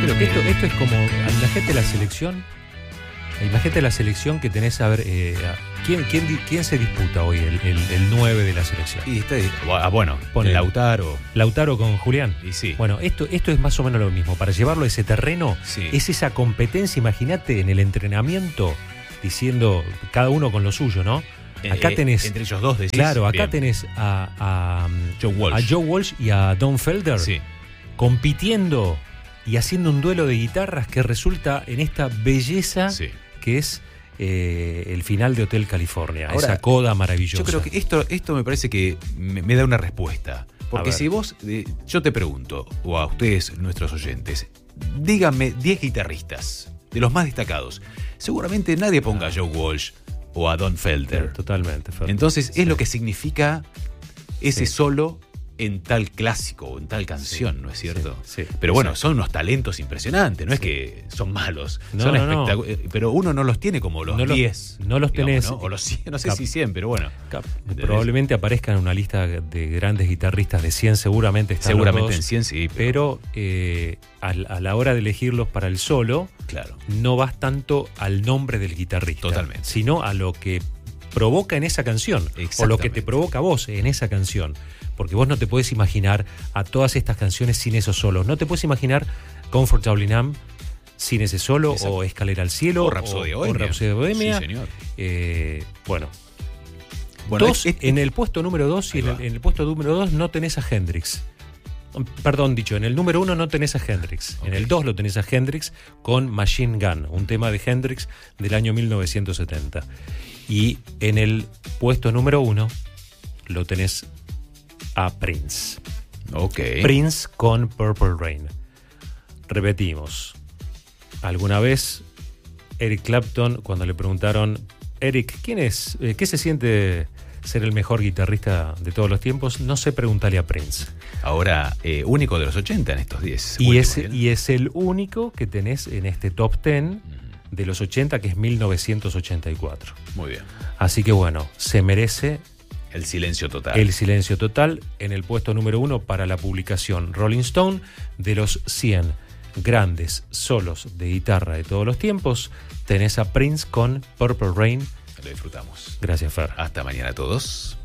creo que esto es como, imagínate la selección que tenés, a ver, ¿quién se disputa hoy el 9 de la selección? Y bueno, Ponele. Lautaro con Julián. Y sí. Bueno, esto es más o menos lo mismo. Para llevarlo a ese terreno, Sí. es esa competencia, imagínate, en el entrenamiento, diciendo cada uno con lo suyo, ¿no? Acá tenés... entre ellos dos, decís. Claro, acá Bien. tenés a Joe Walsh y a Don Felder Sí. compitiendo y haciendo un duelo de guitarras que resulta en esta belleza Sí. que es el final de Hotel California. Ahora, esa coda maravillosa. Yo creo que esto me parece que me da una respuesta. Porque si vos, yo te pregunto, o a ustedes, nuestros oyentes, díganme 10 guitarristas de los más destacados. Seguramente nadie ponga a Joe Walsh o a Don Felder. Totalmente. Entonces Sí. es lo que significa ese Sí. solo en tal clásico o en tal canción, Sí, ¿no es cierto? sí, sí, Pero bueno, exacto. son unos talentos impresionantes, no es Sí. que son malos, No, son no. pero uno no los tiene como los No los- 10. no los digamos, tenés. ¿no? O los 100, no sé si 100, pero bueno. Probablemente aparezca en una lista de grandes guitarristas de 100, seguramente están Seguramente los dos, en 100 sí, pero a la hora de elegirlos para el solo, claro. no vas tanto al nombre del guitarrista, Totalmente. sino a lo que provoca en esa canción, o lo que Exactamente. te provoca a vos en esa canción. Porque vos no te podés imaginar a todas estas canciones sin esos solos. No te podés imaginar Comfortably Numb sin ese solo, Exacto. o Escalera al Cielo, O Rhapsody o Rhapsody Bohemia. Sí, señor. Bueno, Bueno, en el puesto número 2 y en el puesto número 2 no tenés a Hendrix. Perdón, dicho, en el número 1 no tenés a Hendrix. En el 2 lo tenés a Hendrix con Machine Gun, un tema de Hendrix del año 1970. Y en el puesto número 1 lo tenés a Prince. Ok. Prince con Purple Rain. Repetimos. Alguna vez Eric Clapton, cuando le preguntaron, Eric, ¿quién es? ¿Qué se siente ser el mejor guitarrista de todos los tiempos? No sé, preguntarle a Prince. Ahora, único de los 80 en estos 10. Y es el único que tenés en este top 10 de los 80, que es 1984. Muy bien. Así que bueno, se merece El silencio total. el silencio total en el puesto número 1 para la publicación Rolling Stone de los 100 grandes solos de guitarra de todos los tiempos. Tenés a Prince con Purple Rain. Lo disfrutamos. Gracias, Fer. Hasta mañana a todos.